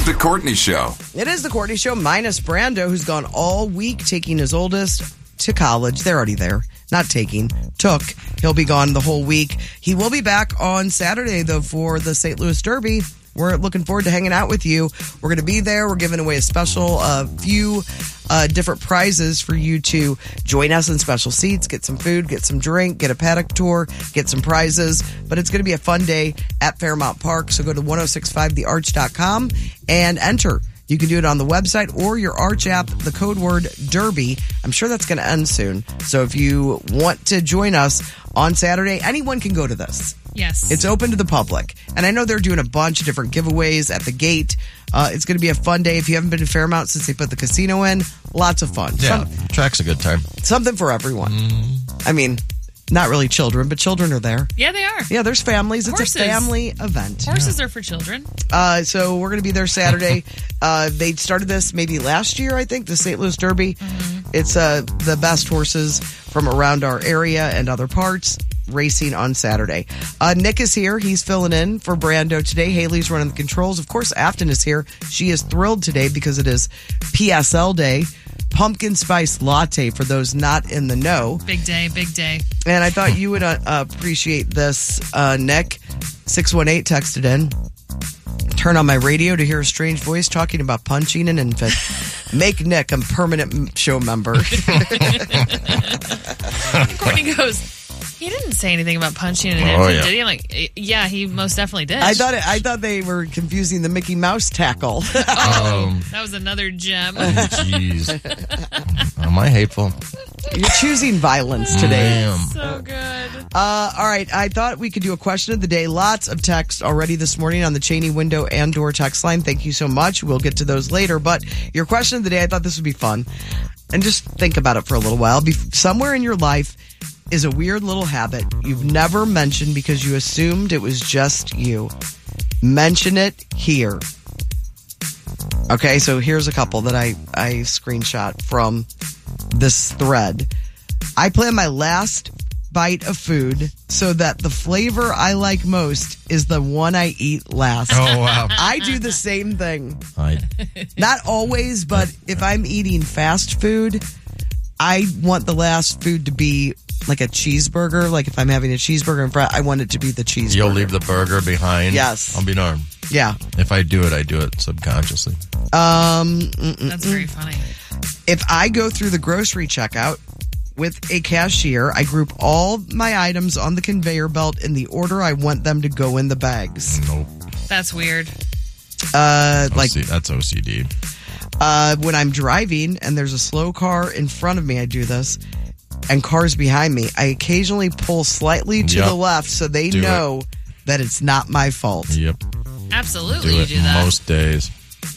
The Courtney Show. It is The Courtney Show, minus Brando, who's gone all week taking his oldest to college. They're already there. Not taking. Took. He'll be gone the whole week. He will be back on Saturday, though, for the St. Louis Derby. We're looking forward to hanging out with you. We're going to be there. We're giving away a special few different prizes for you to join us in special seats, get some food, get some drink, get a paddock tour, get some prizes. But it's going to be a fun day at Fairmount Park. So go to 1065thearch.com and enter. You can do it on the website or your Arch app, the code word Derby. I'm sure that's going to end soon. So if you want to join us on Saturday, anyone can go to this. Yes. It's open to the public. And I know they're doing a bunch of different giveaways at the gate. It's going to be a fun day. If you haven't been to Fairmount since they put the casino in, lots of fun. Yeah, track's a good time. Something for everyone. I mean, not really children, but children are there. Yeah, they are. Yeah, there's families. Horses. It's a family event. Horses are for children. So we're going to be there Saturday. They started this maybe last year, I think, the St. Louis Derby. It's the best horses from around our area and other parts racing on Saturday. Nick is here. He's filling in for Brando today. Haley's running the controls. Of course, Afton is here. She is thrilled today because it is PSL Day. Pumpkin spice latte for those not in the know. Big day, big day. And I thought you would appreciate this, Nick. 618 texted in. Turn on my radio to hear a strange voice talking about punching an infant. Make Nick a permanent show member. Courtney goes, he didn't say anything about punching an infant, did he? I'm like, yeah, he most definitely did. I thought they were confusing the Mickey Mouse tackle. That was another gem. Jeez. Am I hateful? You're choosing violence today. I am. So good. All right, I thought we could do a question of the day. Lots of text already this morning on the Cheney window and door text line. Thank you so much. We'll get to those later. But your question of the day, I thought this would be fun. And just think about it for a little while. Somewhere in your life is a weird little habit you've never mentioned because you assumed it was just you. Mention it here. Okay, so here's a couple that I screenshot from this thread. I plan my last bite of food so that the flavor I like most is the one I eat last. Oh, wow. I do the same thing. Not always, but if I'm eating fast food, I want the last food to be like a cheeseburger. Like if I'm having a cheeseburger in front, I want it to be the cheeseburger. You'll leave the burger behind? Yes. I'll be darned. Yeah. If I do it, I do it subconsciously. That's very funny. If I go through the grocery checkout with a cashier, I group all my items on the conveyor belt in the order I want them to go in the bags. Nope. That's weird. That's OCD. When I'm driving and there's a slow car in front of me, I do this. And cars behind me, I occasionally pull slightly to the left so they know that it's not my fault. Yep. Absolutely, you do that. Most days.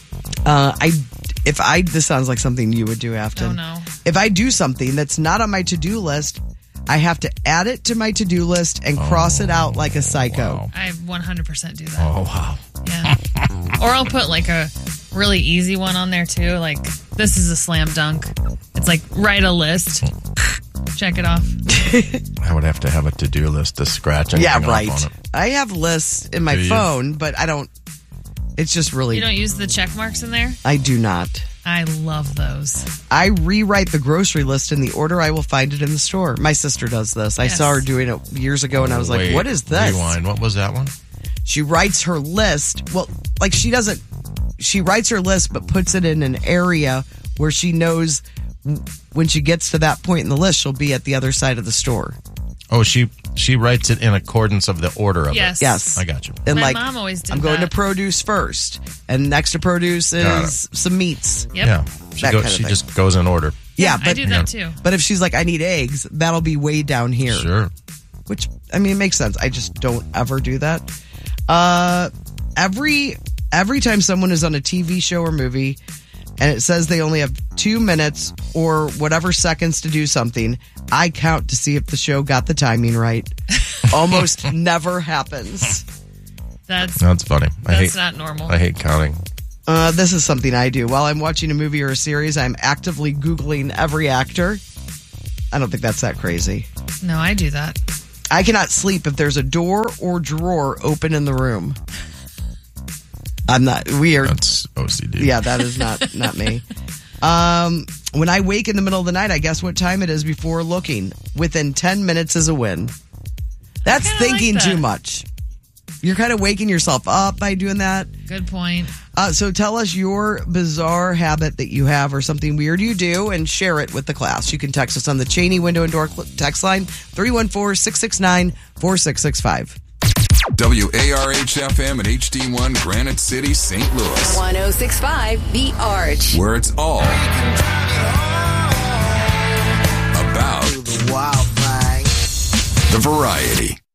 This sounds like something you would do, Afton. Oh, no. If I do something that's not on my to-do list, I have to add it to my to-do list and cross it out like a psycho. Wow. I 100% do that. Oh, wow. Yeah. Or I'll put like a really easy one on there too. Like, this is a slam dunk. It's like, write a list. Check it off. I would have to have a to-do list to scratch anything off on it. I have lists in my phone, but I don't. It's just really. You don't use the check marks in there? I do not. I love those. I rewrite the grocery list in the order I will find it in the store. My sister does this. I saw her doing it years ago, and I was like, what is this? Rewind. What was that one? She writes her list. Well, like she doesn't. She writes her list, but puts it in an area where she knows when she gets to that point in the list, she'll be at the other side of the store. Oh, she writes it in accordance of the order of it. Yes. I got you. And My mom always did I'm going that. to produce first, and next to produce is some meats. Yep. Yeah. She thing. just goes in order. Yeah, I do that too. But if she's like, I need eggs, that'll be way down here. Sure. Which, I mean, it makes sense. I just don't ever do that. Every time someone is on a TV show or movie and it says they only have 2 minutes or whatever seconds to do something, I count to see if the show got the timing right. Almost never happens. That's funny. That's not normal. I hate counting. This is something I do. While I'm watching a movie or a series, I'm actively Googling every actor. I don't think that's that crazy. No, I do that. I cannot sleep if there's a door or drawer open in the room. I'm not. We are. That's OCD. Yeah, that is not me. When I wake in the middle of the night, I guess what time it is before looking. Within 10 minutes is a win. That's thinking like that. too much. You're kind of waking yourself up by doing that. Good point. So tell us your bizarre habit that you have or something weird you do and share it with the class. You can text us on the Cheney Window and Door text line 314-669-4665. WARH-FM and HD1 Granite City, St. Louis. 106.5 The Arch. Where it's all about the wild thing. the variety.